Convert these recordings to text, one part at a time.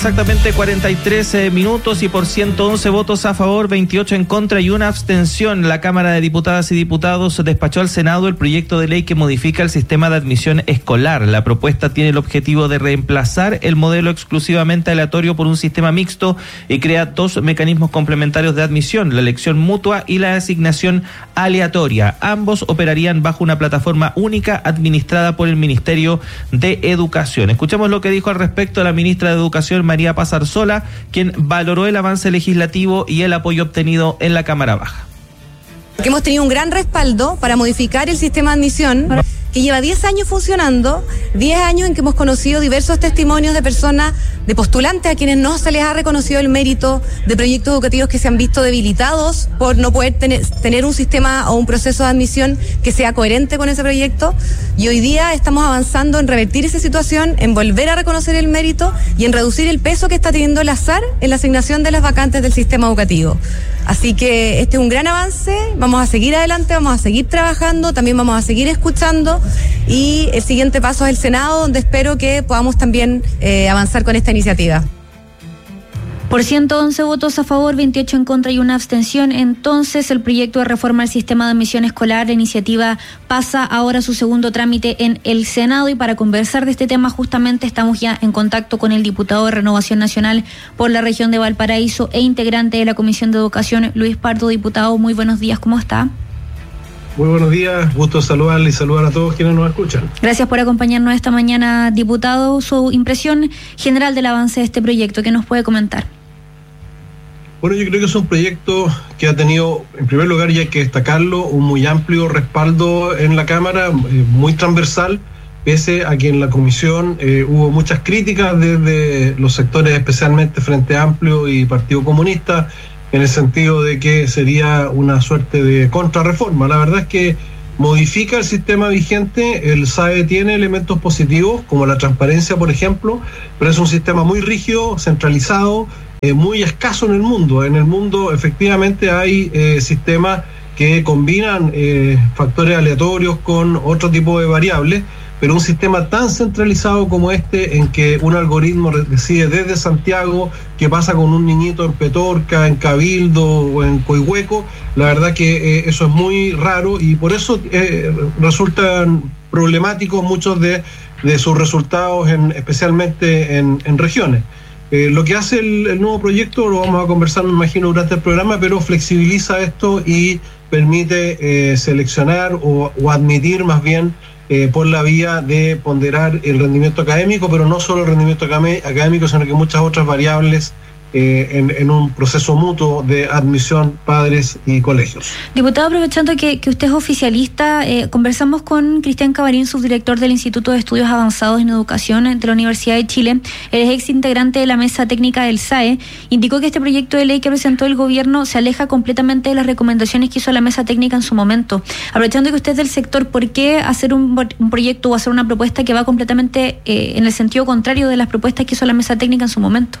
Exactamente 43 minutos y por 111 votos a favor, 28 en contra y una abstención. La Cámara de Diputadas y Diputados despachó al Senado el proyecto de ley que modifica el sistema de admisión escolar. La propuesta tiene el objetivo de reemplazar el modelo exclusivamente aleatorio por un sistema mixto y crea dos mecanismos complementarios de admisión, la elección mutua y la asignación aleatoria. Ambos operarían bajo una plataforma única administrada por el Ministerio de Educación. Escuchemos lo que dijo al respecto la ministra de Educación, María Paz Arzola, quien valoró el avance legislativo y el apoyo obtenido en la Cámara Baja. Que hemos tenido un gran respaldo para modificar el sistema de admisión que lleva 10 años funcionando, 10 años en que hemos conocido diversos testimonios de personas, de postulantes a quienes no se les ha reconocido el mérito, de proyectos educativos que se han visto debilitados por no poder tener un sistema o un proceso de admisión que sea coherente con ese proyecto, y hoy día estamos avanzando en revertir esa situación, en volver a reconocer el mérito y en reducir el peso que está teniendo el azar en la asignación de las vacantes del sistema educativo. Así que este es un gran avance, vamos a seguir adelante, vamos a seguir trabajando, también vamos a seguir escuchando, y el siguiente paso es el Senado, donde espero que podamos también avanzar con esta iniciativa. Por 111 votos a favor, 28 en contra y una abstención, entonces el proyecto de reforma al sistema de admisión escolar, la iniciativa pasa ahora a su segundo trámite en el Senado, y para conversar de este tema justamente estamos ya en contacto con el diputado de Renovación Nacional por la región de Valparaíso e integrante de la Comisión de Educación, Luis Pardo. Diputado, muy buenos días, ¿cómo está? Muy buenos días, gusto saludarle y saludar a todos quienes nos escuchan. Gracias por acompañarnos esta mañana, diputado. Su impresión general del avance de este proyecto, ¿qué nos puede comentar? Bueno, yo creo que es un proyecto que ha tenido, en primer lugar, y hay que destacarlo, un muy amplio respaldo en la Cámara, muy transversal, pese a que en la Comisión hubo muchas críticas desde los sectores, especialmente Frente Amplio y Partido Comunista, en el sentido de que sería una suerte de contrarreforma. La verdad es que modifica el sistema vigente, el SAE tiene elementos positivos, como la transparencia, por ejemplo, pero es un sistema muy rígido, centralizado, muy escaso en el mundo. En el mundo efectivamente hay sistemas que combinan factores aleatorios con otro tipo de variables, pero un sistema tan centralizado como este, en que un algoritmo decide desde Santiago qué pasa con un niñito en Petorca, en Cabildo o en Coihueco, la verdad que eso es muy raro, y por eso resultan problemáticos muchos de sus resultados, especialmente en regiones. Lo que hace el nuevo proyecto, lo vamos a conversar, me imagino, durante el programa, pero flexibiliza esto y permite seleccionar o admitir más bien por la vía de ponderar el rendimiento académico, pero no solo el rendimiento académico, sino que muchas otras variables en un proceso mutuo de admisión padres y colegios. Diputado, aprovechando que usted es oficialista, conversamos con Cristian Cabarín, subdirector del Instituto de Estudios Avanzados en Educación de la Universidad de Chile. Él es ex integrante de la mesa técnica del SAE. Indicó que este proyecto de ley que presentó el gobierno se aleja completamente de las recomendaciones que hizo la mesa técnica en su momento. Aprovechando que usted es del sector, ¿por qué hacer un proyecto o hacer una propuesta que va completamente en el sentido contrario de las propuestas que hizo la mesa técnica en su momento?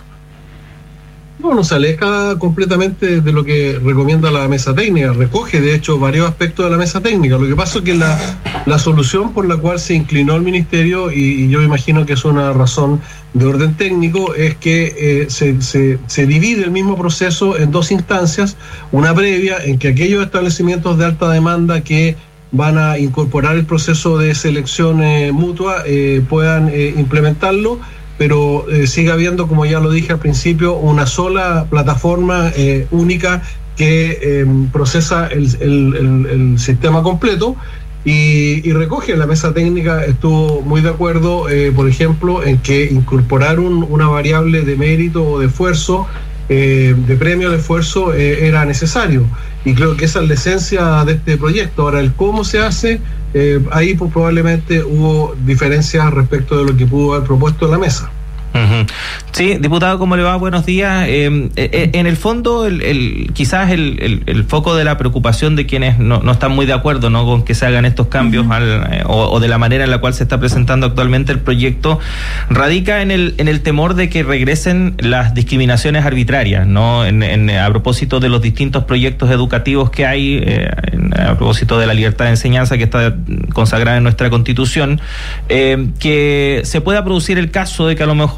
No se aleja completamente de lo que recomienda la mesa técnica, recoge de hecho varios aspectos de la mesa técnica. Lo que pasa es que la solución por la cual se inclinó el ministerio, y yo imagino que es una razón de orden técnico, es que se divide el mismo proceso en dos instancias, una previa en que aquellos establecimientos de alta demanda que van a incorporar el proceso de selección mutua puedan implementarlo, pero sigue habiendo, como ya lo dije al principio, una sola plataforma única que procesa el sistema completo y recoge. La mesa técnica estuvo muy de acuerdo, por ejemplo, en que incorporar una variable de mérito o de esfuerzo, de premio al esfuerzo, era necesario, y creo que esa es la esencia de este proyecto. Ahora, el cómo se hace, ahí pues, probablemente hubo diferencias respecto de lo que pudo haber propuesto la mesa. Uh-huh. Sí, diputado, ¿cómo le va? Buenos días. En el fondo, quizás el foco de la preocupación de quienes no están muy de acuerdo, ¿no?, con que se hagan estos cambios o de la manera en la cual se está presentando actualmente el proyecto, radica en el temor de que regresen las discriminaciones arbitrarias, ¿no? A propósito de los distintos proyectos educativos que hay, a propósito de la libertad de enseñanza que está consagrada en nuestra Constitución, que se pueda producir el caso de que a lo mejor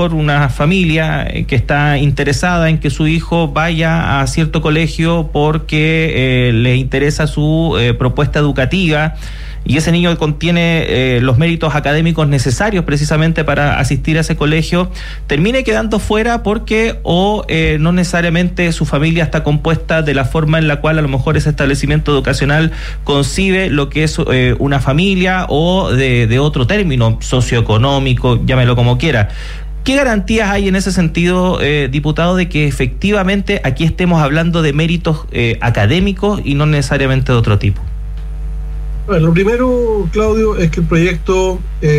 mejor una familia que está interesada en que su hijo vaya a cierto colegio porque le interesa su propuesta educativa, y ese niño contiene los méritos académicos necesarios precisamente para asistir a ese colegio, termine quedando fuera porque no necesariamente su familia está compuesta de la forma en la cual a lo mejor ese establecimiento educacional concibe lo que es una familia, o de otro término, socioeconómico, llámelo como quiera. ¿Qué garantías hay en ese sentido, diputado, de que efectivamente aquí estemos hablando de méritos académicos y no necesariamente de otro tipo? Bueno, lo primero, Claudio, es que el proyecto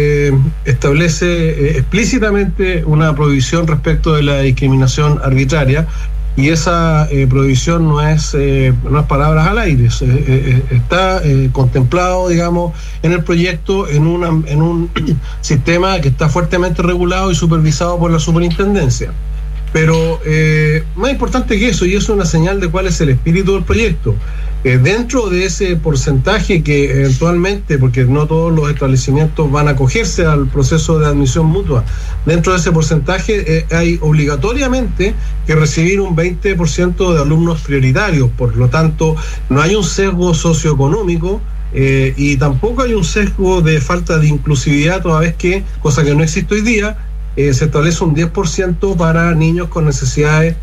establece explícitamente una prohibición respecto de la discriminación arbitraria, y esa prohibición no es palabras al aire, está contemplado, digamos, en el proyecto en un sistema que está fuertemente regulado y supervisado por la superintendencia. Pero más importante que eso, y eso es una señal de cuál es el espíritu del proyecto, dentro de ese porcentaje que eventualmente, porque no todos los establecimientos van a acogerse al proceso de admisión mutua, dentro de ese porcentaje hay obligatoriamente que recibir un 20% de alumnos prioritarios. Por lo tanto, no hay un sesgo socioeconómico, y tampoco hay un sesgo de falta de inclusividad, toda vez que, cosa que no existe hoy día, se establece un 10% para niños con necesidades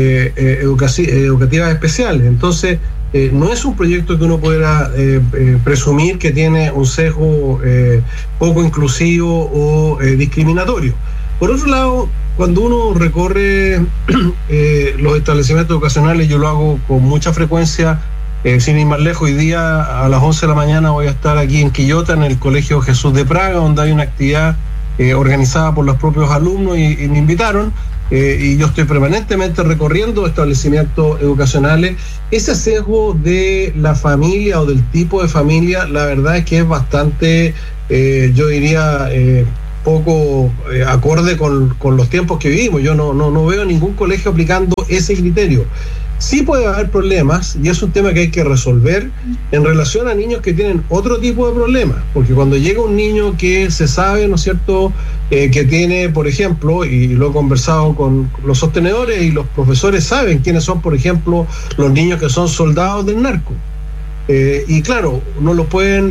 educativas especiales. Entonces, no es un proyecto que uno pueda presumir que tiene un sesgo poco inclusivo o discriminatorio. Por otro lado, cuando uno recorre los establecimientos educacionales, yo lo hago con mucha frecuencia, sin ir más lejos. Hoy día a las 11 de la mañana voy a estar aquí en Quillota, en el Colegio Jesús de Praga, donde hay una actividad organizada por los propios alumnos, y me invitaron, y yo estoy permanentemente recorriendo establecimientos educacionales. Ese sesgo de la familia o del tipo de familia, la verdad es que es bastante, yo diría, poco acorde con los tiempos que vivimos. Yo no veo ningún colegio aplicando ese criterio. Sí puede haber problemas, y es un tema que hay que resolver en relación a niños que tienen otro tipo de problemas, porque cuando llega un niño que se sabe, ¿no es cierto?, que tiene, por ejemplo, y lo he conversado con los sostenedores y los profesores saben quiénes son, por ejemplo, los niños que son soldados del narco. Y claro, no lo pueden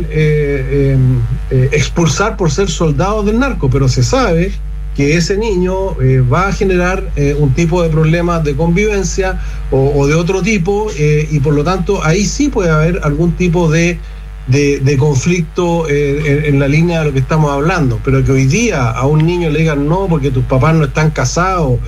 expulsar por ser soldados del narco, pero se sabe que ese niño va a generar un tipo de problemas de convivencia o de otro tipo, y por lo tanto ahí sí puede haber algún tipo de conflicto en la línea de lo que estamos hablando. Pero que hoy día a un niño le digan no porque tus papás no están casados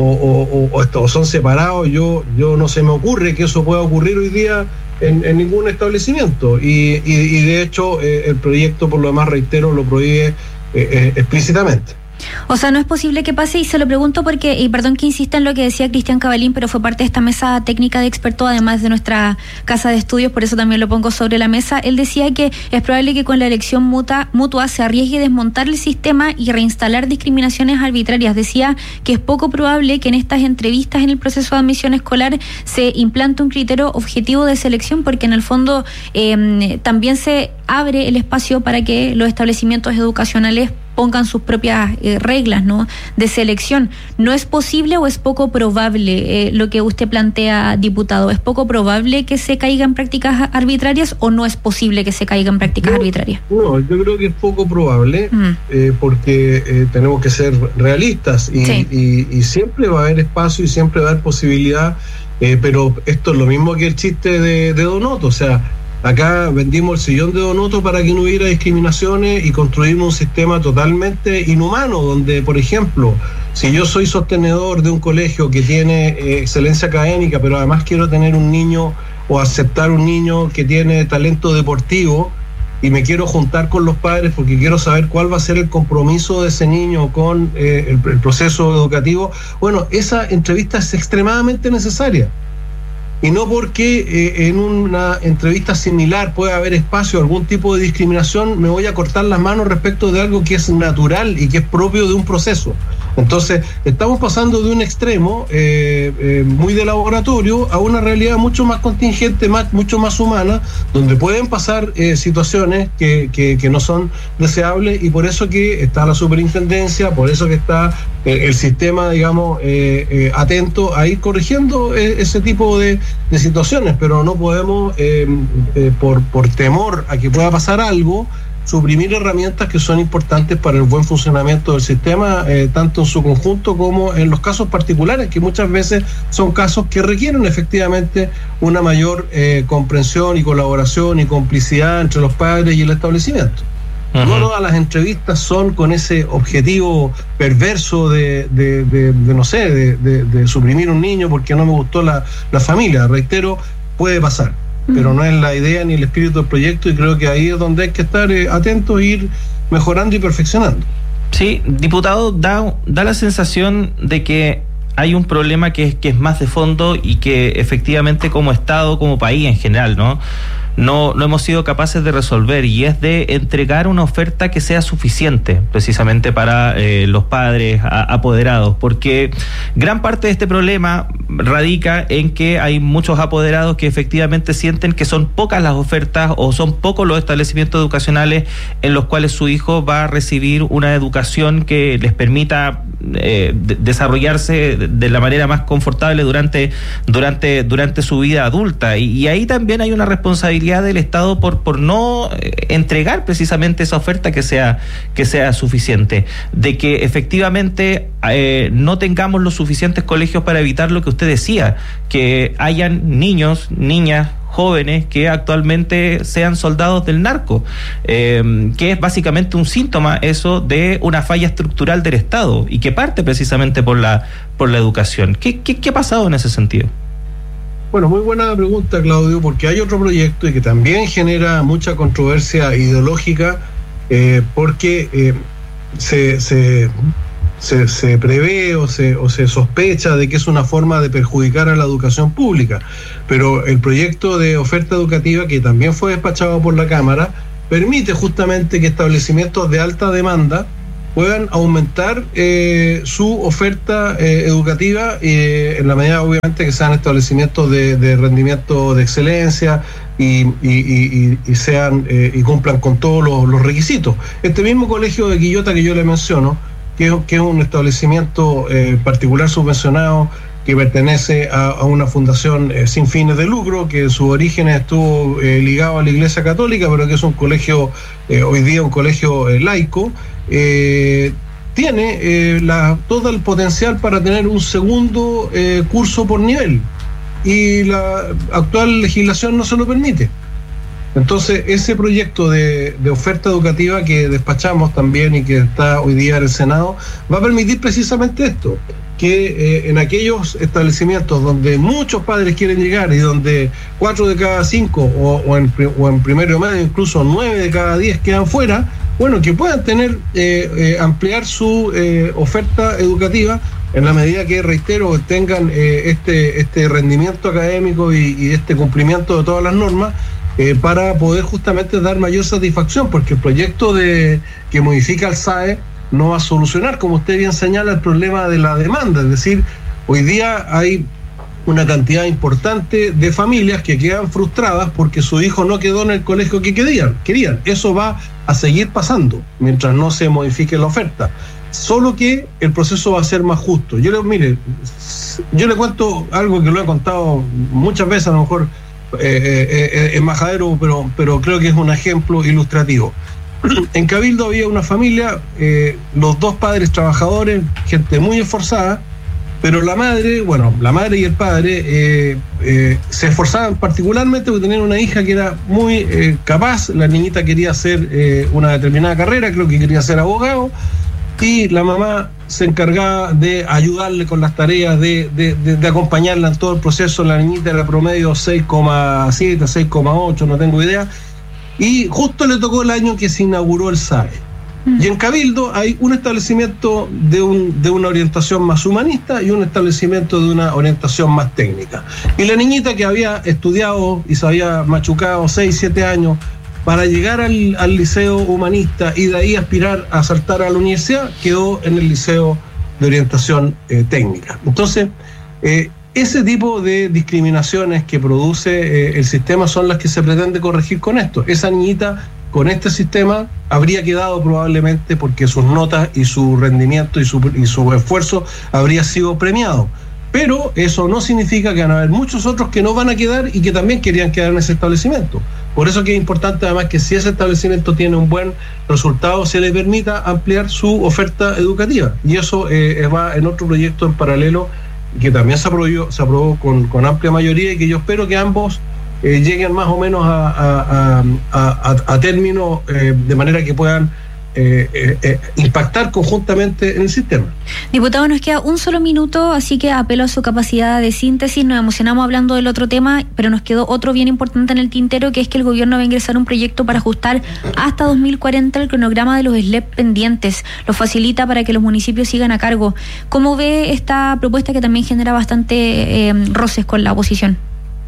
o son separados, yo no se me ocurre que eso pueda ocurrir hoy día en ningún establecimiento, y de hecho el proyecto, por lo demás, reitero, lo prohíbe explícitamente. O sea, no es posible que pase, y se lo pregunto porque, y perdón que insista en lo que decía Cristian Cavalín, pero fue parte de esta mesa técnica de expertos, además de nuestra casa de estudios, por eso también lo pongo sobre la mesa. Él decía que es probable que con la elección mutua se arriesgue desmontar el sistema y reinstalar discriminaciones arbitrarias. Decía que es poco probable que en estas entrevistas en el proceso de admisión escolar se implante un criterio objetivo de selección, porque en el fondo también se abre el espacio para que los establecimientos educacionales pongan sus propias reglas, ¿no?, de selección. ¿No es posible o es poco probable lo que usted plantea, diputado? ¿Es poco probable que se caiga en prácticas arbitrarias o no es posible que se caiga en prácticas arbitrarias? No, yo creo que es poco probable, porque tenemos que ser realistas y siempre va a haber espacio y siempre va a haber posibilidad, pero esto es lo mismo que el chiste de Donoto. O sea, acá vendimos el sillón de Donoto para que no hubiera discriminaciones y construimos un sistema totalmente inhumano, donde, por ejemplo, si yo soy sostenedor de un colegio que tiene excelencia académica, pero además quiero tener un niño o aceptar un niño que tiene talento deportivo, y me quiero juntar con los padres porque quiero saber cuál va a ser el compromiso de ese niño con el proceso educativo, bueno, esa entrevista es extremadamente necesaria. Y no porque en una entrevista similar pueda haber espacio a algún tipo de discriminación, me voy a cortar las manos respecto de algo que es natural y que es propio de un proceso. Entonces, estamos pasando de un extremo muy de laboratorio a una realidad mucho más contingente, mucho más humana, donde pueden pasar situaciones que no son deseables, y por eso que está la superintendencia, por eso que está el sistema, digamos, atento a ir corrigiendo ese tipo de situaciones, pero no podemos, por temor a que pueda pasar algo, suprimir herramientas que son importantes para el buen funcionamiento del sistema, tanto en su conjunto como en los casos particulares, que muchas veces son casos que requieren efectivamente una mayor comprensión y colaboración y complicidad entre los padres y el establecimiento. Uh-huh. No todas las entrevistas son con ese objetivo perverso de suprimir un niño porque no me gustó la familia. Reitero, puede pasar, pero no es la idea ni el espíritu del proyecto, y creo que ahí es donde hay que estar atentos e ir mejorando y perfeccionando. Sí, diputado, da la sensación de que hay un problema que es más de fondo y que efectivamente como Estado, como país en general, no hemos sido capaces de resolver, y es de entregar una oferta que sea suficiente precisamente para los padres apoderados, porque gran parte de este problema radica en que hay muchos apoderados que efectivamente sienten que son pocas las ofertas o son pocos los establecimientos educacionales en los cuales su hijo va a recibir una educación que les permita desarrollarse de la manera más confortable durante su vida adulta, y ahí también hay una responsabilidad del Estado por no entregar precisamente esa oferta que sea suficiente, de que efectivamente no tengamos los suficientes colegios para evitar lo que usted decía, que hayan niños, niñas, jóvenes que actualmente sean soldados del narco, que es básicamente un síntoma eso de una falla estructural del Estado y que parte precisamente por la educación. ¿Qué ha pasado en ese sentido? Bueno, muy buena pregunta, Claudio, porque hay otro proyecto y que también genera mucha controversia ideológica, porque se prevé o se sospecha de que es una forma de perjudicar a la educación pública, pero el proyecto de oferta educativa, que también fue despachado por la Cámara, permite justamente que establecimientos de alta demanda puedan aumentar su oferta educativa, en la medida obviamente que sean establecimientos de rendimiento de excelencia y sean y cumplan con todos los requisitos. Este mismo colegio de Quillota que yo le menciono, que es un establecimiento particular subvencionado que pertenece a una fundación sin fines de lucro, que en sus orígenes estuvo ligado a la Iglesia Católica, pero que es un colegio, hoy día un colegio laico, tiene todo el potencial para tener un segundo curso por nivel, y la actual legislación no se lo permite. Entonces, ese proyecto de oferta educativa que despachamos también y que está hoy día en el Senado, va a permitir precisamente esto, que en aquellos establecimientos donde muchos padres quieren llegar y donde 4 de cada 5 o en primero medio incluso 9 de cada 10 quedan fuera, bueno, que puedan tener ampliar su oferta educativa en la medida que, reitero, tengan este rendimiento académico y este cumplimiento de todas las normas, para poder justamente dar mayor satisfacción, porque el proyecto que modifica el SAE no va a solucionar, como usted bien señala, el problema de la demanda. Es decir, hoy día hay una cantidad importante de familias que quedan frustradas porque su hijo no quedó en el colegio que querían. Eso va a seguir pasando mientras no se modifique la oferta, solo que el proceso va a ser más justo. Yo le cuento algo que lo he contado muchas veces, a lo mejor es majadero, pero creo que es un ejemplo ilustrativo. En Cabildo había una familia, los dos padres trabajadores, gente muy esforzada, pero la madre y el padre se esforzaban particularmente porque tenían una hija que era muy capaz. La niñita quería hacer una determinada carrera, creo que quería ser abogado, y la mamá se encargaba de ayudarle con las tareas, de acompañarla en todo el proceso. La niñita era promedio 6,7, 6,8, no tengo idea, y justo le tocó el año que se inauguró el SAE. Y en Cabildo hay un establecimiento de una orientación más humanista y un establecimiento de una orientación más técnica. Y la niñita, que había estudiado y se había machucado 6, 7 años para llegar al liceo humanista y de ahí aspirar a saltar a la universidad, quedó en el liceo de orientación técnica. Entonces, ese tipo de discriminaciones que produce el sistema son las que se pretende corregir con esto. Esa niñita con este sistema habría quedado probablemente porque sus notas y su rendimiento y su esfuerzo habría sido premiado. Pero eso no significa que van a haber muchos otros que no van a quedar y que también querían quedar en ese establecimiento. Por eso que es importante además que si ese establecimiento tiene un buen resultado, se le permita ampliar su oferta educativa. Y eso va en otro proyecto en paralelo que también se aprobó con amplia mayoría y que yo espero que ambos lleguen más o menos a término de manera que puedan impactar conjuntamente en el sistema. Diputado, nos queda un solo minuto, así que apelo a su capacidad de síntesis. Nos emocionamos hablando del otro tema, pero nos quedó otro bien importante en el tintero, que es que el gobierno va a ingresar un proyecto para ajustar hasta 2040 el cronograma de los SLEP pendientes. Lo facilita para que los municipios sigan a cargo. ¿Cómo ve esta propuesta que también genera bastante roces con la oposición?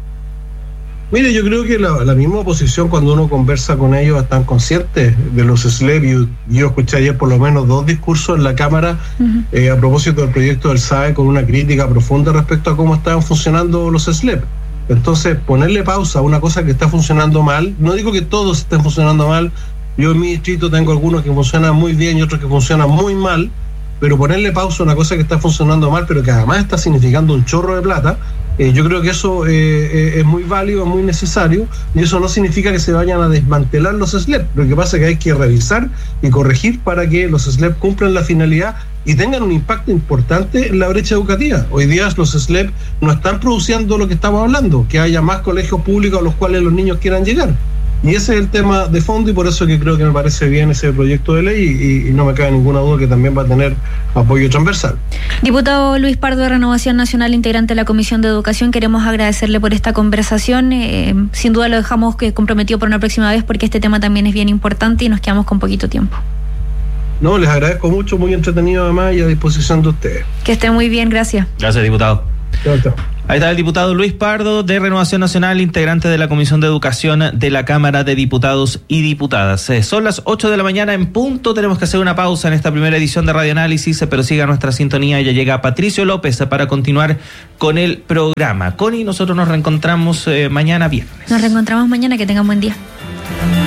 Mire, yo creo que la misma oposición, cuando uno conversa con ellos, están conscientes de los SLEP. Yo escuché ayer por lo menos 2 discursos en la Cámara a propósito del proyecto del SAE con una crítica profunda respecto a cómo estaban funcionando los SLEP. Entonces, ponerle pausa a una cosa que está funcionando mal, no digo que todos estén funcionando mal, yo en mi distrito tengo algunos que funcionan muy bien y otros que funcionan muy mal, pero ponerle pausa a una cosa que está funcionando mal, pero que además está significando un chorro de plata, yo creo que eso es muy válido, muy necesario, y eso no significa que se vayan a desmantelar los SLEP. Lo que pasa es que hay que revisar y corregir para que los SLEP cumplan la finalidad y tengan un impacto importante en la brecha educativa. Hoy día los SLEP no están produciendo lo que estamos hablando, que haya más colegios públicos a los cuales los niños quieran llegar. Y ese es el tema de fondo, y por eso que creo que me parece bien ese proyecto de ley y no me cabe ninguna duda que también va a tener apoyo transversal. Diputado Luis Pardo de Renovación Nacional, integrante de la Comisión de Educación, queremos agradecerle por esta conversación. Sin duda lo dejamos comprometido por una próxima vez porque este tema también es bien importante y nos quedamos con poquito tiempo. No, les agradezco mucho, muy entretenido además y a disposición de ustedes. Que esté muy bien, gracias. Gracias, diputado. Chao, chao. Ahí está el diputado Luis Pardo de Renovación Nacional, integrante de la Comisión de Educación de la Cámara de Diputados y Diputadas. Son las 8 de la mañana en punto, tenemos que hacer una pausa en esta primera edición de Radio Análisis, pero siga nuestra sintonía, ya llega Patricio López para continuar con el programa. Connie, nosotros nos reencontramos mañana viernes. Nos reencontramos mañana, que tengan buen día.